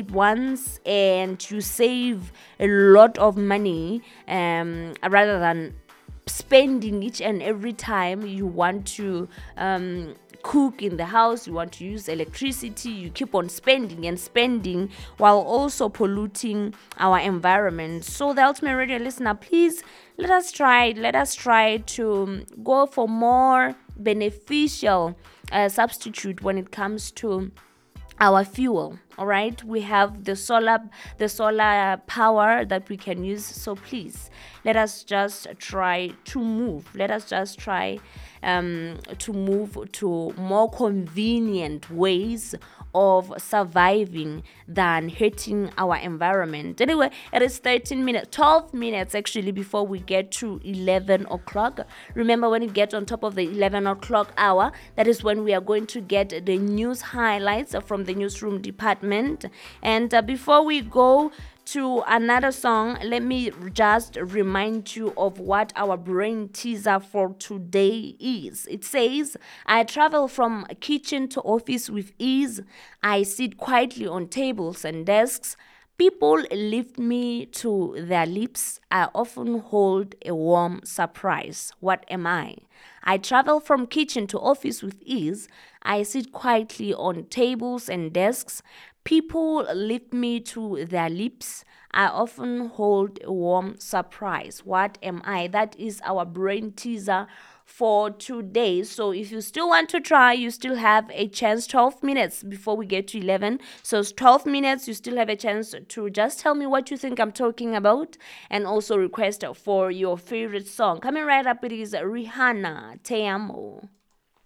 it once and you save a lot of money, rather than spending each and every time you want to cook in the house, you want to use electricity, you keep on spending and spending while also polluting our environment. So the ultimate radio listener, please let us try to go for more beneficial substitute when it comes to our fuel. All right, we have the solar power that we can use. So please let us just try to move, to move to more convenient ways of surviving than hurting our environment. Anyway, it is 12 minutes actually before we get to 11 o'clock. Remember, when you get on top of the 11 o'clock hour, that is when we are going to get the news highlights from the newsroom department. And before we go to another song, let me just remind you of what our brain teaser for today is. It says, I travel from kitchen to office with ease. I sit quietly on tables and desks. People lift me to their lips. I often hold a warm surprise. What am I? I travel from kitchen to office with ease. I sit quietly on tables and desks. People lift me to their lips. I often hold a warm surprise. What am I? That is our brain teaser for today. So if you still want to try, you still have a chance. 12 minutes before we get to 11. So it's 12 minutes. You still have a chance to just tell me what you think I'm talking about, and also request for your favorite song. Coming right up, it is Rihanna, Te Amo.